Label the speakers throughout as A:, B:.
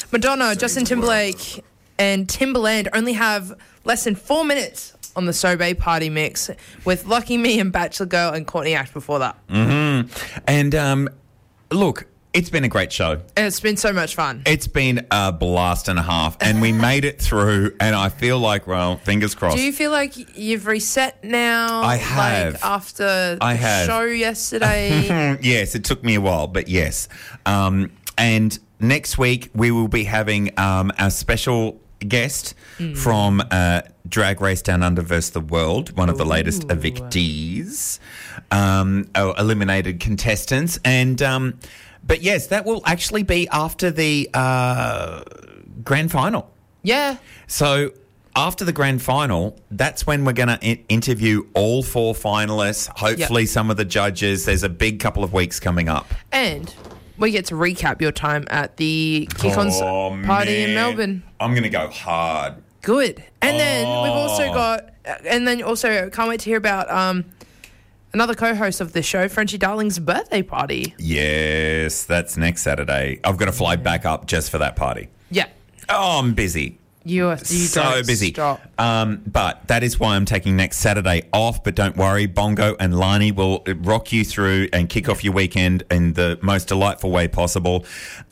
A: Madonna, Justin Timberlake, and Timbaland only have less than 4 minutes on the So Bay Party Mix with Lucky Me and Bachelor Girl and Courtney Act before that.
B: Mm-hmm. And look, it's been a great show.
A: And it's been so much fun.
B: It's been a blast and a half, and we made it through, and I feel like, well, fingers crossed.
A: Do you feel like you've reset now?
B: I have.
A: Like after the show yesterday?
B: Yes, it took me a while, but yes. And next week we will be having our special guest from Drag Race Down Under vs. the World, one of the latest evictees, eliminated contestants. And but yes, that will actually be after the grand final.
A: Yeah.
B: So after the grand final, that's when we're going to interview all 4 finalists, hopefully some of the judges. There's a big couple of weeks coming up.
A: And we get to recap your time at the Kick-On's party in Melbourne.
B: I'm going to go hard.
A: Good. And then we've also got... And then also, can't wait to hear about another co-host of the show, Frenchie Darling's birthday party.
B: Yes, that's next Saturday. I've got to fly back up just for that party.
A: Yeah.
B: Oh, I'm busy.
A: You
B: so
A: don't
B: busy.
A: Stop.
B: But that is why I'm taking next Saturday off. But don't worry, Bongo and Lani will rock you through and kick off your weekend in the most delightful way possible.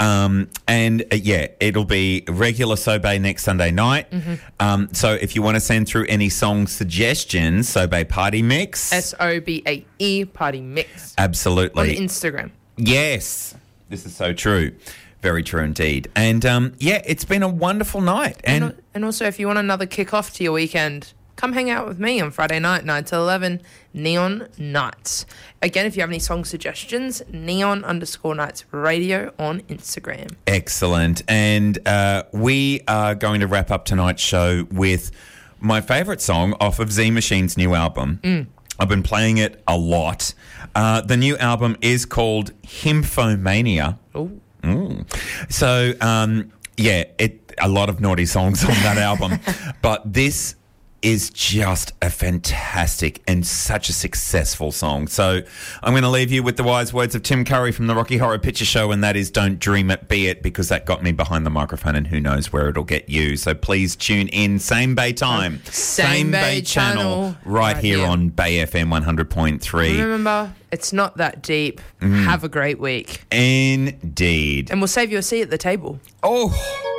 B: It'll be regular Sobay next Sunday night. Mm-hmm. So if you want to send through any song suggestions, Sobay Party Mix.
A: SOBAE Party Mix.
B: Absolutely.
A: On Instagram.
B: Yes. This is so true. Very true indeed. And, it's been a wonderful night. And
A: also, if you want another kick-off to your weekend, come hang out with me on Friday night, 9 to 11, Neon Nights. Again, if you have any song suggestions, neon_nights radio on Instagram.
B: Excellent. And we are going to wrap up tonight's show with my favourite song off of Z Machine's new album. I've been playing it a lot. The new album is called Hymphomania.
A: Oh.
B: So, a lot of naughty songs on that album. But this is just a fantastic and such a successful song. So I'm going to leave you with the wise words of Tim Curry from the Rocky Horror Picture Show, and that is don't dream it, be it, because that got me behind the microphone and who knows where it'll get you. So please tune in, same Bay time,
A: same Bay channel,
B: right here on Bay FM 100.3.
A: Remember, it's not that deep. Have a great week.
B: Indeed.
A: And we'll save you a seat at the table.
B: Oh.